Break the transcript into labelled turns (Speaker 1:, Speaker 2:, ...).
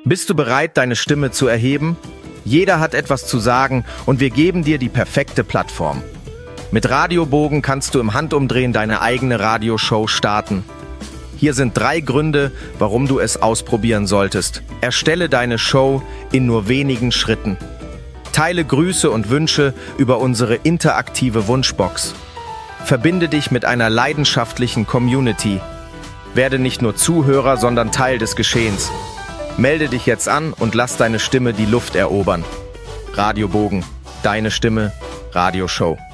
Speaker 1: Bist du bereit, deine Stimme zu erheben? Jeder hat etwas zu sagen und wir geben dir die perfekte Plattform. Mit Radiobogen kannst du im Handumdrehen deine eigene Radioshow starten. Hier sind 3 Gründe, warum du es ausprobieren solltest. Erstelle deine Show in nur wenigen Schritten. Teile Grüße und Wünsche über unsere interaktive Wunschbox. Verbinde dich mit einer leidenschaftlichen Community. Werde nicht nur Zuhörer, sondern Teil des Geschehens. Melde dich jetzt an und lass deine Stimme die Luft erobern. Radiobogen, deine Stimme, Radioshow.